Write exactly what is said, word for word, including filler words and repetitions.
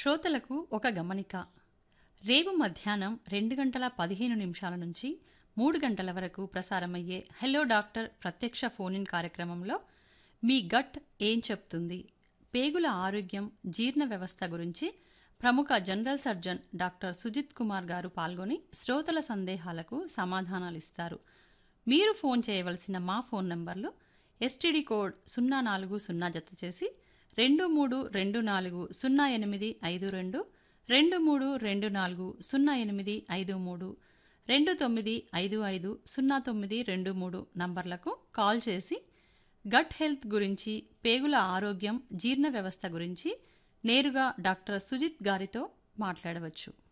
శ్రోతలకు ఒక గమనిక. రేపు మధ్యాహ్నం రెండు గంటల పదిహేను నిమిషాల నుంచి మూడు గంటల వరకు ప్రసారమయ్యే హెలో డాక్టర్ ప్రత్యక్ష ఫోన్ ఇన్ కార్యక్రమంలో మీ గట్ ఏం చెప్తుంది, పేగుల ఆరోగ్యం, జీర్ణ వ్యవస్థ గురించి ప్రముఖ general surgeon doctor Sujith Kumar గారు పాల్గొని శ్రోతల సందేహాలకు సమాధానాలిస్తారు. మీరు ఫోన్ చేయవలసిన మా ఫోన్ నంబర్లు ఎస్టీడీ కోడ్ సున్నా నాలుగు సున్నా జత చేసి రెండు మూడు రెండు నాలుగు సున్నా ఎనిమిది ఐదు రెండు, రెండు మూడు రెండు నాలుగు సున్నా ఎనిమిది ఐదు మూడు, రెండు తొమ్మిది ఐదు ఐదు సున్నా తొమ్మిది రెండు మూడు నంబర్లకు కాల్ చేసి గట్ హెల్త్ గురించి, పేగుల ఆరోగ్యం, జీర్ణ వ్యవస్థ గురించి నేరుగా డాక్టర్ సుజిత్ గారితో మాట్లాడవచ్చు.